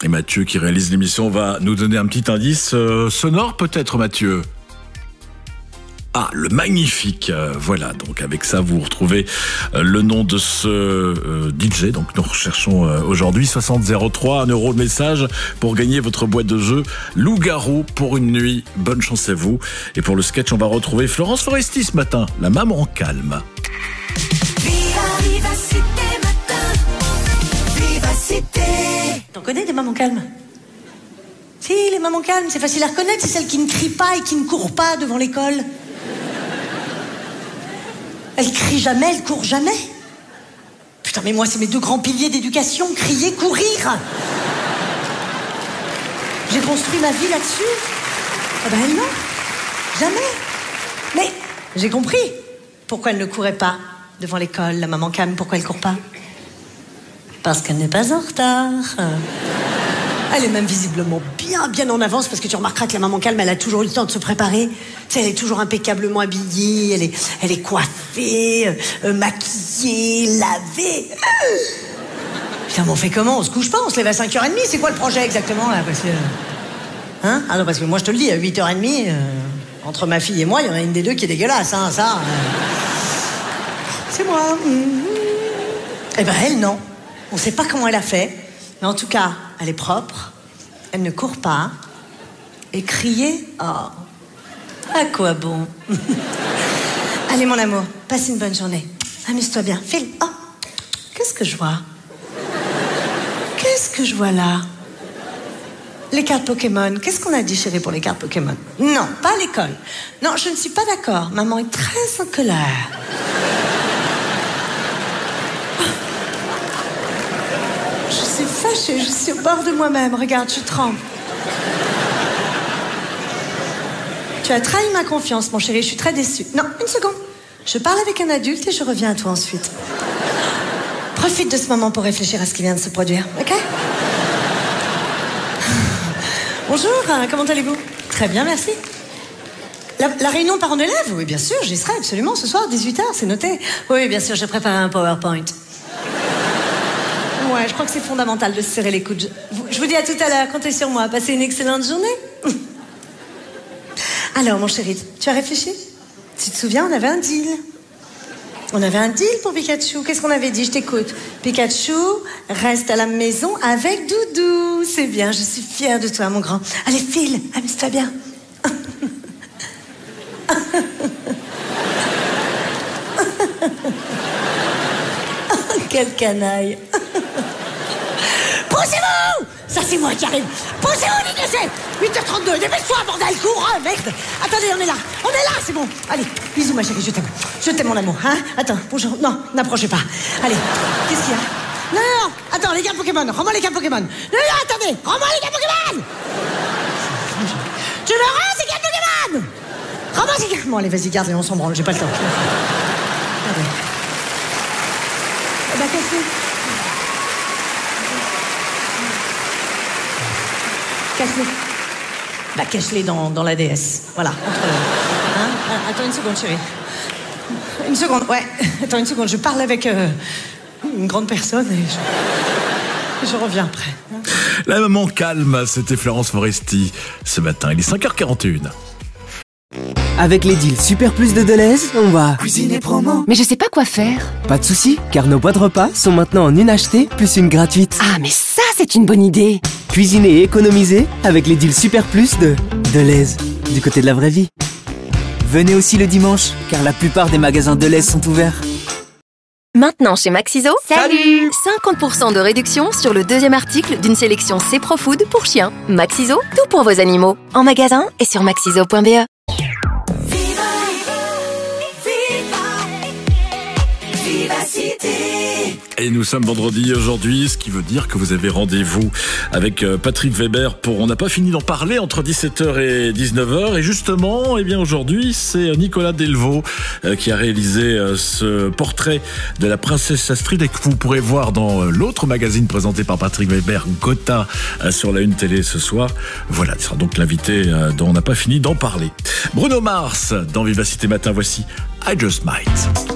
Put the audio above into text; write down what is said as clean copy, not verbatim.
Et Mathieu, qui réalise l'émission, va nous donner un petit indice sonore peut-être, Mathieu. Ah, le magnifique. Voilà, donc avec ça, vous retrouvez le nom de ce DJ. Donc nous recherchons aujourd'hui 6003, 1 euro de message pour gagner votre boîte de jeu Loup-garou pour une nuit. Bonne chance à vous. Et pour le sketch, on va retrouver Florence Foresti ce matin, la maman calme. T'en connais des mamans calmes? Si, les mamans calmes, c'est facile à reconnaître, c'est celles qui ne crient pas et qui ne courent pas devant l'école. Elles crient jamais, elles courent jamais. Putain, mais moi, c'est mes deux grands piliers d'éducation, crier, courir. J'ai construit ma vie là-dessus. Ah ben, elle, non. Jamais. Mais j'ai compris pourquoi elle ne courait pas devant l'école, la maman calme, pourquoi elle court pas. Parce qu'elle n'est pas en retard. Elle est même visiblement bien en avance, parce que tu remarqueras que la maman calme, elle a toujours eu le temps de se préparer. Tu sais, elle est toujours impeccablement habillée, elle est coiffée, maquillée, lavée. Putain, mais on fait comment? On se couche pas? On se lève à 5h30? C'est quoi le projet exactement là? Parce que... Hein? Ah non, parce que moi je te le dis, à 8h30, entre ma fille et moi, il y en a une des deux qui est dégueulasse, hein, ça. C'est moi. Eh ben elle, non. On sait pas comment elle a fait, mais en tout cas, elle est propre, elle ne court pas, et crier, oh, à quoi bon? Allez mon amour, passe une bonne journée, amuse-toi bien, file. Oh, qu'est-ce que je vois? Qu'est-ce que je vois là? Les cartes Pokémon, qu'est-ce qu'on a dit chérie pour les cartes Pokémon? Non, pas à l'école. Non, je ne suis pas d'accord, maman est très en colère. Je suis fâchée, je suis au bord de moi-même. Regarde, je tremble. Tu as trahi ma confiance, mon chéri, je suis très déçue. Non, une seconde. Je parle avec un adulte et je reviens à toi ensuite. Profite de ce moment pour réfléchir à ce qui vient de se produire, ok? Bonjour, comment allez-vous? Très bien, merci. La réunion parents d'élèves? Oui, bien sûr, j'y serai absolument ce soir, 18h, c'est noté. Oui, bien sûr, j'ai préparé un PowerPoint. Ouais, je crois que c'est fondamental de se serrer les coudes. Je vous dis à tout à l'heure, comptez sur moi. Passez une excellente journée. Alors, mon chéri, tu as réfléchi? Tu te souviens, on avait un deal. On avait un deal pour Pikachu. Qu'est-ce qu'on avait dit? Je t'écoute. Pikachu reste à la maison avec Doudou. C'est bien, je suis fière de toi, mon grand. Allez, file, amuse-toi bien. Quel canaille. Poussez-vous! Ça, c'est moi qui arrive. Poussez-vous, les deux. 8h32, dépêche-toi, bordel, cours, merde. Attendez, on est là, c'est bon. Allez, bisous, ma chérie, je t'aime. Je t'aime, mon amour, hein. Attends, bonjour, non, n'approchez pas. Allez, qu'est-ce qu'il y a? Non, attends, les cartes Pokémon, rends-moi les cartes Pokémon. Non, attendez, rends-moi les cartes Pokémon. Tu me rends ces cartes Pokémon? Rends-moi ces cartes. Bon, allez, vas-y, garde-les, on s'en branle, j'ai pas le temps. Allez. Eh ben, casse-les. Cache-les. Bah, cache-les dans la DS. Voilà, entre eux. Hein? Attends une seconde, chérie. Une seconde, ouais. Attends une seconde, je parle avec une grande personne et je reviens après. Hein? La maman calme, c'était Florence Foresti ce matin. Il est 5h41. Avec les deals Super Plus de Deleuze, on va cuisiner promo. Mais je sais pas quoi faire. Pas de soucis, car nos boîtes repas sont maintenant en une achetée plus une gratuite. Ah, mais ça, c'est une bonne idée. Cuisiner et économiser avec les deals Super Plus de Deleuze, du côté de la vraie vie. Venez aussi le dimanche, car la plupart des magasins Deleuze sont ouverts. Maintenant chez Maxiso, Salut 50% de réduction sur le deuxième article d'une sélection C-Pro-Food pour chiens. Maxiso, tout pour vos animaux. En magasin et sur maxiso.be. Et nous sommes vendredi aujourd'hui, ce qui veut dire que vous avez rendez-vous avec Patrick Weber pour On n'a pas fini d'en parler entre 17h et 19h. Et justement, eh bien aujourd'hui, c'est Nicolas Delvaux qui a réalisé ce portrait de la princesse Astrid et que vous pourrez voir dans l'autre magazine présenté par Patrick Weber, Gotha, sur la Une télé ce soir. Voilà, il sera donc l'invité dont On n'a pas fini d'en parler. Bruno Mars, dans Vivacité Matin, voici I Just Might.